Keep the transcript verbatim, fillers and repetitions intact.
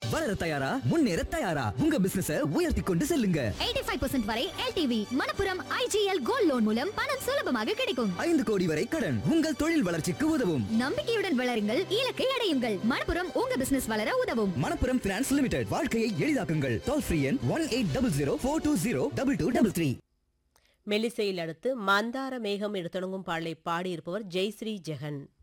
வளர தயாரா, முன்னேற தயாரா, உங்க பிசினஸ உயர்த்தி கொண்டு செல்லுங்க. எண்பத்தி ஐந்து பர்சன்ட் வரை L T V. Manappuram I G L gold loan மூலம் பணம் சுலபமாக கிடைக்கும். ஐந்து கோடி வரை கடன் உங்கள் தொழில் வளர்ச்சிக்கு உதவும். நம்பிக்கையுடன் வளருங்கள், இலக்கை அடையுங்கள். மணப்புரம் உங்க பிசினஸ் வளர உதவும். Manappuram finance limited. வாழ்க்கையை எளிதாக்குங்கள். டோல் ஃப்ரீ எண் one eight double zero four two zero double two double three. மெல்லிசையில் அடுத்து மந்தார மேகம் என தொடங்கும் பாடலை பாடியிருப்பவர் ஜெயஸ்ரீ ஜெகன்.